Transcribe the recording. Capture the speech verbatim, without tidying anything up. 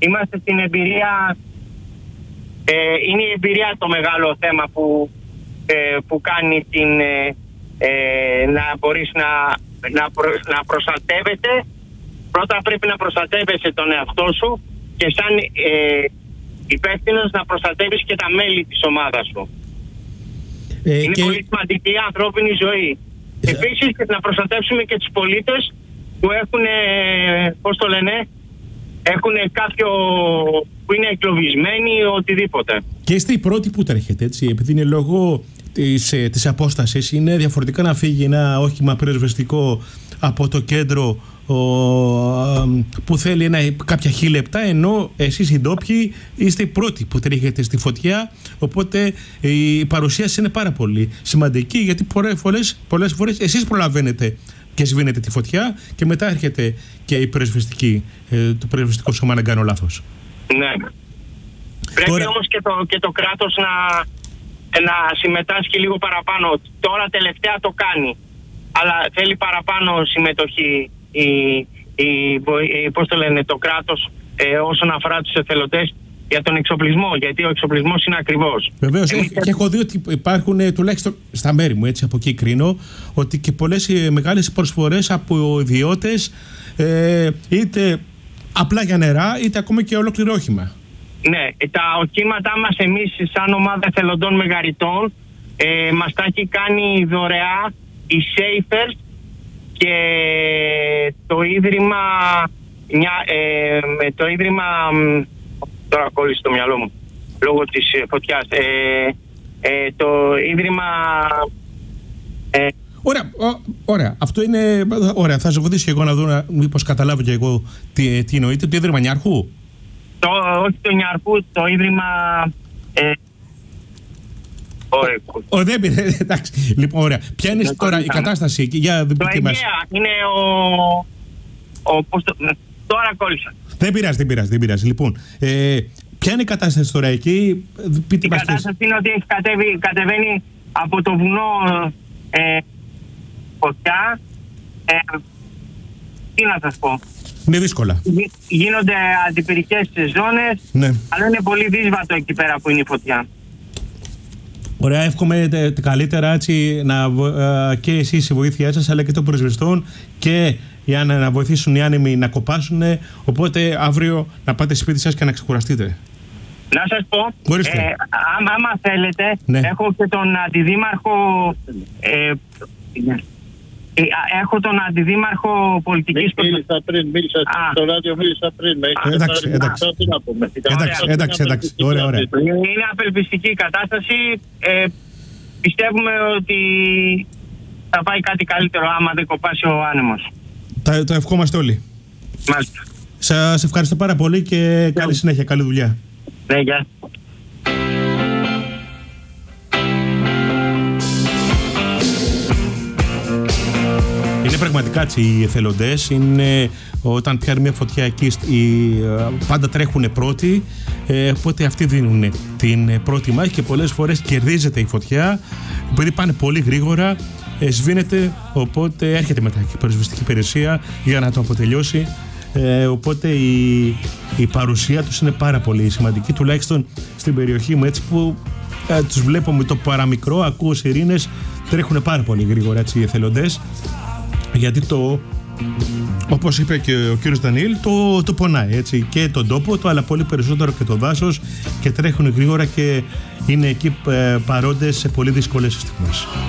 είμαστε στην εμπειρία, ε, είναι η εμπειρία το μεγάλο θέμα που, ε, που κάνει την, ε, ε, να μπορείς να, να, προ, να προστατεύεται. Πρώτα πρέπει να προστατεύεσαι τον εαυτό σου και σαν ε, υπεύθυνος να προστατεύεις και τα μέλη της ομάδας σου. Ε, είναι και... πολύ σημαντική η ανθρώπινη ζωή. Ε... Επίσης να προστατεύσουμε και τους πολίτες που έχουν, πώς το λένε, έχουν κάποιο που είναι εγκλωβισμένοι ή οτιδήποτε. Και είστε οι πρώτοι που τρέχετε, έτσι, επειδή είναι λόγω της, της απόστασης, είναι διαφορετικά να φύγει ένα όχημα πυροσβεστικό από το κέντρο ο, που θέλει ένα, κάποια χίλιεπτα, ενώ εσείς οι ντόπιοι είστε οι πρώτοι που τρέχετε στη φωτιά, οπότε η παρουσία σας είναι πάρα πολύ σημαντική, γιατί πολλές φορές, πολλές φορές εσείς προλαβαίνετε και σβήνετε τη φωτιά και μετά έρχεται και η πυροσβεστική, το πυροσβεστικό σώμα, να κάνω λάθος. Ναι. Πρέπει Τώρα... όμως και το, και το κράτος να, να συμμετάσχει λίγο παραπάνω. Τώρα τελευταία το κάνει, αλλά θέλει παραπάνω συμμετοχή η, η, η, πώς το λένε, το κράτος ε, όσον αφορά τους εθελοντές για τον εξοπλισμό, γιατί ο εξοπλισμός είναι ακριβώς. Βεβαίως, Εμείς... και έχω δει ότι υπάρχουν, τουλάχιστον στα μέρη μου, έτσι από εκεί κρίνω, ότι και πολλές μεγάλες προσφορές από ιδιώτες, ε, είτε απλά για νερά, είτε ακόμα και ολόκληρο όχημα. Ναι, τα οχήματά μας εμείς σαν ομάδα εθελοντών μεγαριτών ε, μας τα έχει κάνει δωρεά η Safers και το Ίδρυμα, μια, ε, το Ίδρυμα, τώρα κόλλησε το μυαλό μου λόγω της φωτιάς, ε, ε, το Ίδρυμα... Ε, Ωραία, ωραία, αυτό είναι, ωραία, θα σε βοηθήσω και εγώ να δω, μήπως καταλάβω και εγώ τι, τι εννοείται, το Ίδρυμα Νιάρχου. Το, όχι το Νιάρχου, το Ίδρυμα... Ε, Ω, δεν πήρε, εντάξει. Λοιπόν, ωραία. Ποια είναι τώρα η κατάσταση εκεί, για το Αιγαία είναι ο... ο πώς το, τώρα κόλλησα. Δεν πειράζει, δεν πειράζει, δεν πειράζει. Λοιπόν, ε, ποια είναι η κατάσταση τώρα εκεί, πείτε η μας. Η κατάσταση είναι ότι έχει κατέβει, κατεβαίνει από το βουνό ε, φωτιά. Ε, τι να σας πω. Είναι δύσκολα. Γίνονται αντιπυρικές ζώνες, ναι. Αλλά είναι πολύ δύσβατο εκεί πέρα που είναι η φωτιά. Ωραία, εύχομαι καλύτερα, έτσι, να, α, και εσείς η βοήθειά σας, αλλά και των πυροσβεστών, και για να, να βοηθήσουν οι άνεμοι να κοπάσουν. Οπότε αύριο να πάτε σπίτι σας και να ξεκουραστείτε. Να σας πω, ε, άμα, άμα θέλετε, ναι. Έχω και τον αντιδήμαρχο... Ε, ε, έχω τον αντιδήμαρχο πολιτικής... Μίλησα πριν, μίλησα στο ράδιο, μίλησα πριν. Εντάξει, εντάξει. Εντάξει, εντάξει, ωραία, ωραία. Είναι απελπιστική η κατάσταση. Ε, πιστεύουμε ότι θα πάει κάτι καλύτερο άμα δεν κοπάσει ο άνεμος. Τα, το ευχόμαστε όλοι. Μάλιστα. Σας ευχαριστώ πάρα πολύ και καλή συνέχεια, καλή δουλειά. Ναι, γεια. Είναι πραγματικά έτσι οι εθελοντές, είναι, όταν πιάνει μια φωτιά εκεί οι, πάντα τρέχουν πρώτοι, ε, οπότε αυτοί δίνουν την πρώτη μάχη και πολλές φορές κερδίζεται η φωτιά, επειδή πάνε πολύ γρήγορα, ε, σβήνεται, οπότε έρχεται μετά η πυροσβεστική υπηρεσία για να το αποτελειώσει. Ε, οπότε η, η παρουσία τους είναι πάρα πολύ σημαντική, τουλάχιστον στην περιοχή μου, έτσι που ε, τους βλέπω με το παραμικρό, ακούω σιρήνες, τρέχουν πάρα πολύ γρήγορα έτσι οι εθελοντές, γιατί το, όπως είπε και ο κύριος Δανιήλ, το, το πονάει έτσι, και τον τόπο του, αλλά πολύ περισσότερο και το δάσος, και τρέχουν γρήγορα και είναι εκεί ε, παρόντες σε πολύ δύσκολες στιγμές.